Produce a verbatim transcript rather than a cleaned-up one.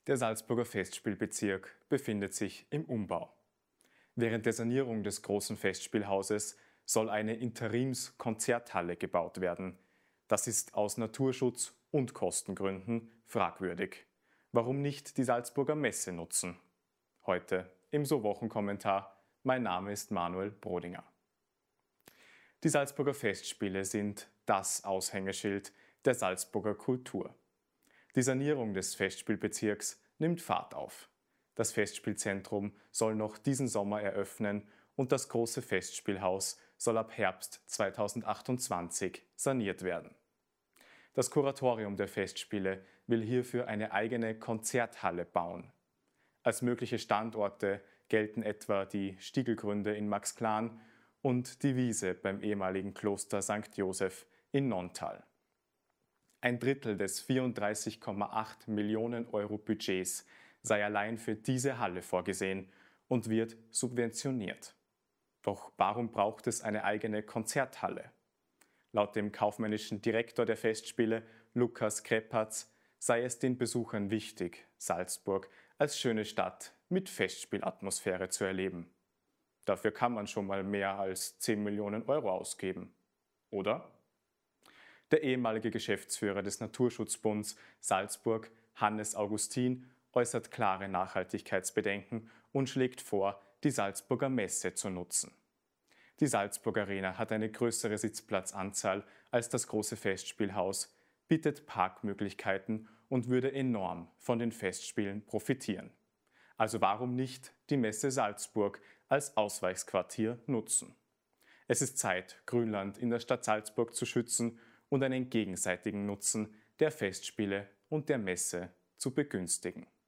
Der Salzburger Festspielbezirk befindet sich im Umbau. Während der Sanierung des großen Festspielhauses soll eine Interims-Konzerthalle gebaut werden. Das ist aus Naturschutz- und Kostengründen fragwürdig. Warum nicht die Salzburger Messe nutzen? Heute im So-Wochenkommentar. Mein Name ist Manuel Brodinger. Die Salzburger Festspiele sind das Aushängeschild der Salzburger Kultur. Die Sanierung des Festspielbezirks nimmt Fahrt auf. Das Festspielzentrum soll noch diesen Sommer eröffnen und das große Festspielhaus soll ab Herbst zweitausendachtundzwanzig saniert werden. Das Kuratorium der Festspiele will hierfür eine eigene Konzerthalle bauen. Als mögliche Standorte gelten etwa die Stiegelgründe in Maxklan und die Wiese beim ehemaligen Kloster Sankt Joseph in Nonntal. Ein Drittel des vierunddreißig Komma acht Millionen Euro Budgets sei allein für diese Halle vorgesehen und wird subventioniert. Doch warum braucht es eine eigene Konzerthalle? Laut dem kaufmännischen Direktor der Festspiele, Lukas Krepatz, sei es den Besuchern wichtig, Salzburg als schöne Stadt mit Festspielatmosphäre zu erleben. Dafür kann man schon mal mehr als zehn Millionen Euro ausgeben, oder? Der ehemalige Geschäftsführer des Naturschutzbunds Salzburg, Hannes Augustin, äußert klare Nachhaltigkeitsbedenken und schlägt vor, die Salzburger Messe zu nutzen. Die Salzburg Arena hat eine größere Sitzplatzanzahl als das große Festspielhaus, bietet Parkmöglichkeiten und würde enorm von den Festspielen profitieren. Also warum nicht die Messe Salzburg als Ausweichsquartier nutzen? Es ist Zeit, Grünland in der Stadt Salzburg zu schützen und einen gegenseitigen Nutzen der Festspiele und der Messe zu begünstigen.